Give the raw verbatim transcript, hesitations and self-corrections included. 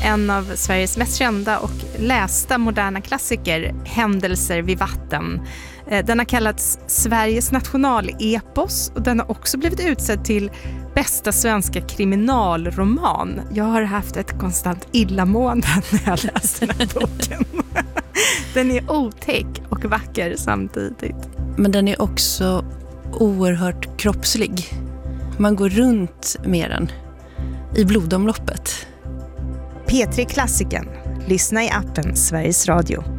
en av Sveriges mest kända och lästa moderna klassiker, Händelser vid vatten. Den har kallats Sveriges nationalepos och den har också blivit utsedd till bästa svenska kriminalroman. Jag har haft ett konstant illamående när jag läste den här boken. Den är otäck och vacker samtidigt. Men den är också oerhört kroppslig. Man går runt med den i blodomloppet. P tre Klassiken. Lyssna i appen Sveriges Radio.